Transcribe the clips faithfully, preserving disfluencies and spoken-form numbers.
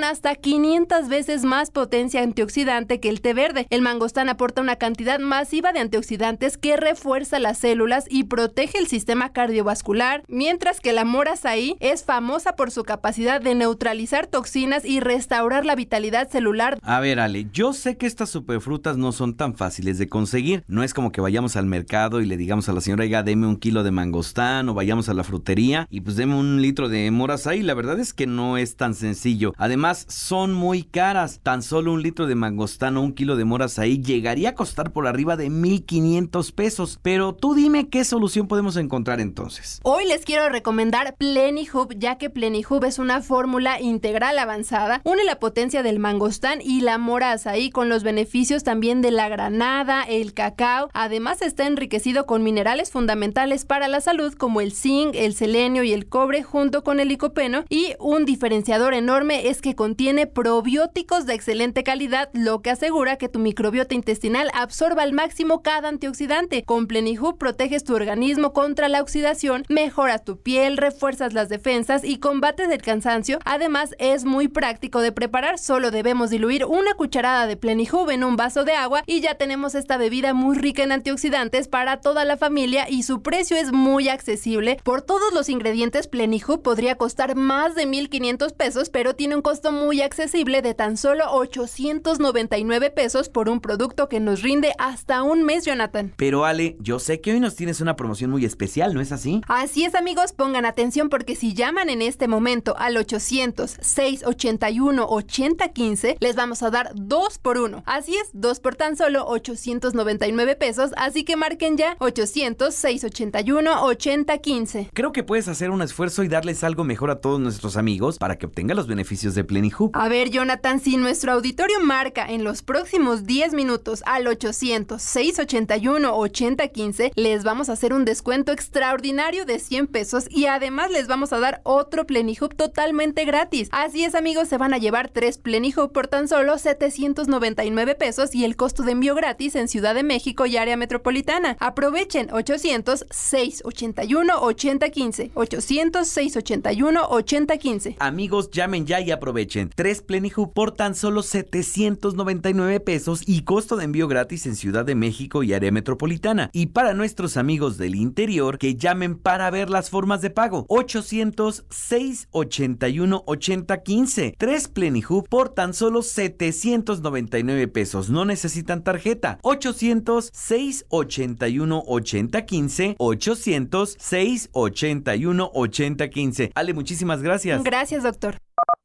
con hasta quinientas veces más potencia antioxidante que el té verde. El mangostán aporta una cantidad masiva de antioxidantes que refuerza las células y protege el sistema cardiovascular, mientras que la mora azaí es famosa por su capacidad de neutralizar toxinas y restaurar la vitalidad celular. A ver, Ale, yo sé que estas superfrutas no son tan fáciles de conseguir. No es como que vayamos al mercado y le digamos a la señora, oiga, deme un kilo de mangostán, o vayamos a la frutería y pues deme un litro de mora azaí. La verdad es que no es tan sencillo. Además, son muy caras. Tan solo un litro de mangostán o un kilo de mora azaí llegaría a costar por arriba de mil quinientos pesos. Pero tú dime qué solución podemos encontrar entonces. Hoy les quiero recomendar Plenihub, ya que Plenihub es una fórmula integral avanzada. Une la potencia del mangostán y la mora azaí con los beneficios también de la granada, el cacao. Además está enriquecido con minerales fundamentales para la salud como el zinc, el selenio y el cobre junto con el licopeno, y un diferenciador enorme es que contiene probióticos de excelente calidad, lo que asegura que tu microbiota intestinal absorba al máximo cada antioxidante. Con Plenihub proteges tu organismo contra la oxidación, mejoras tu piel, refuerzas las defensas y combates el cansancio. Además es muy práctico de preparar, solo debemos diluir una cucharada de Plenihub en un vaso de agua y ya tenemos esta bebida muy rica en antioxidantes para toda la familia, y su precio es muy accesible. Por todos los ingredientes, Plenihub podría costar más de mil quinientos pesos, pero tiene un costo muy accesible de tan solo ochocientos noventa y nueve pesos por un producto que nos rinde hasta un mes, Jonathan. Pero Ale, yo sé que hoy nos tienes una promoción muy especial, ¿no es así? Así es, amigos, pongan atención porque si llaman en este momento al ochocientos, seiscientos ochenta y uno, ochenta quince, les vamos a dar dos por uno. Así es, dos por tan solo ochocientos noventa y nueve pesos, así que marquen ya ochocientos, seiscientos ochenta y uno, ochenta quince. Creo que puedes hacer un esfuerzo y darles algo mejor a todos nuestros amigos para que obtengan los beneficios de Plenihub. A ver, Jonathan, si nuestro auditorio marca en los próximos diez minutos al ochocientos, seiscientos ochenta y uno, ochenta quince, les vamos a hacer un descuento extraordinario de cien pesos y además les vamos a dar otro Plenihub totalmente gratis. Así es, amigos, se van a llevar tres Plenihub por tan solo setecientos noventa y nueve pesos y el costo de envío gratis en Ciudad de México y área metropolitana. Aprovechen ochocientos, seiscientos ochenta y uno, ochenta quince, ochocientos, seiscientos ochenta y uno, ochenta quince. Amigos, llamen ya y aprovechen. Tres Plenihub por tan solo setecientos noventa y nueve pesos y costo de envío gratis en Ciudad de México y área metropolitana. Y para nuestros amigos del interior, que llamen para ver las formas de pago. ochocientos, seiscientos ochenta y uno, ochenta quince. Tres Plenihub por tan solo setecientos noventa y nueve pesos. No necesitan tarjeta. ochocientos, seiscientos ochenta y uno, ochenta quince. ochocientos, seiscientos ochenta y uno, ochenta quince. Ale, muchísimas gracias. Gracias, doctor.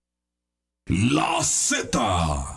La Z.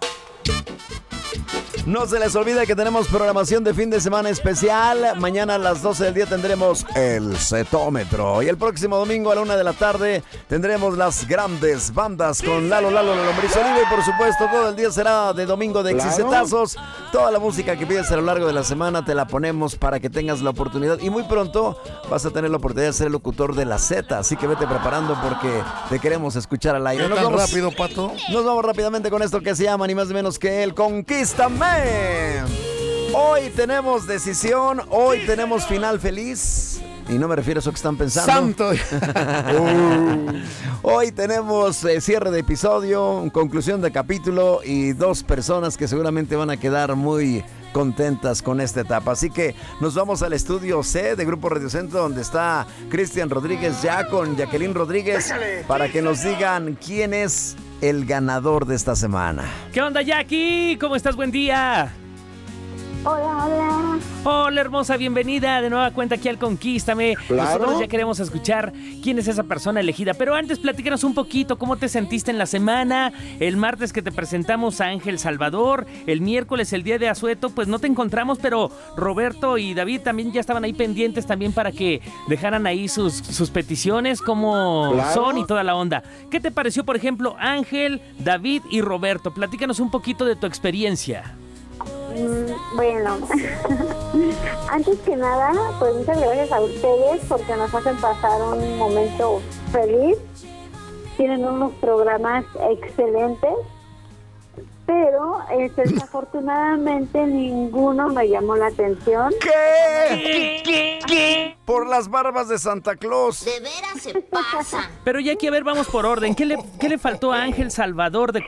No se les olvide que tenemos programación de fin de semana especial. Mañana a las doce del día tendremos el Zetómetro. Y el próximo domingo a la una de la tarde tendremos las grandes bandas con Lalo Lalo La Lombriz Oliva. Y por supuesto todo el día será de domingo de Exisetazos. Toda la música que pides a lo largo de la semana te la ponemos para que tengas la oportunidad. Y muy pronto vas a tener la oportunidad de ser el locutor de la Z. Así que vete preparando porque te queremos escuchar al aire. ¿Qué tan rápido, Pato? Nos vamos rápidamente con esto que se llama ni más ni menos que el Conquístame. Hoy tenemos decisión, hoy tenemos final feliz. Y no me refiero a eso que están pensando. ¡Santo! Hoy tenemos eh, cierre de episodio, conclusión de capítulo y dos personas que seguramente van a quedar muy contentas con esta etapa. Así que nos vamos al estudio C de Grupo Radio Centro, donde está Cristian Rodríguez ya con Jacqueline Rodríguez, para que nos digan quién es el ganador de esta semana. ¿Qué onda, Jackie? ¿Cómo estás? Buen día. Hola, hola. Hola, hermosa, bienvenida de nueva cuenta aquí al Conquístame. Claro. Nosotros ya queremos escuchar quién es esa persona elegida. Pero antes, platícanos un poquito cómo te sentiste en la semana. El martes que te presentamos a Ángel Salvador. El miércoles, el día de Asueto, pues no te encontramos, pero Roberto y David también ya estaban ahí pendientes también para que dejaran ahí sus, sus peticiones, cómo Claro. son y toda la onda. ¿Qué te pareció, por ejemplo, Ángel, David y Roberto? Platícanos un poquito de tu experiencia. Mm, bueno, antes que nada, pues muchas gracias a ustedes porque nos hacen pasar un momento feliz. Tienen unos programas excelentes, pero este, desafortunadamente ninguno me llamó la atención. ¿Qué? ¿Qué? ¿Qué? Por las barbas de Santa Claus. De veras se pasan. Pero Jackie, a ver, vamos por orden. ¿Qué le, qué le faltó a Ángel Salvador de